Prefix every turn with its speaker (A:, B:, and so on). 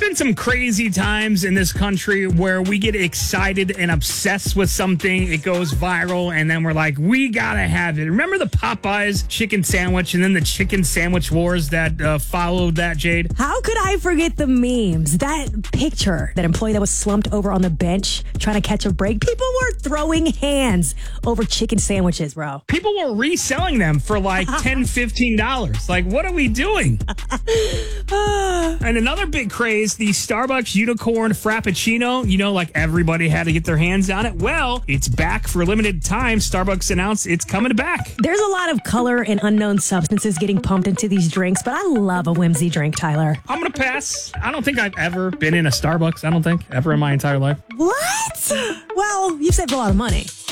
A: been some crazy times in this country where we get excited and obsessed with something. It goes viral, and then we're like, we gotta have it. Remember the Popeyes chicken sandwich and then the chicken sandwich wars that followed that, Jade?
B: How could I forget the memes? That picture, that employee that was slumped over on the bench trying to catch a break. People were throwing hands over chicken sandwiches, bro.
A: People were reselling them for like $10, $15. Like, what are we doing? And another big craze, the Starbucks Unicorn Frappuccino. You know, like everybody had to get their hands on it. Well, it's back for a limited time. Starbucks announced it's coming back.
B: There's a lot of color and unknown substances getting pumped into these drinks, but I love a whimsy drink, Tyler.
A: I'm going to pass. I don't think I've ever been in a Starbucks. I don't think ever in my entire life.
B: What? Well, you've saved a lot of money.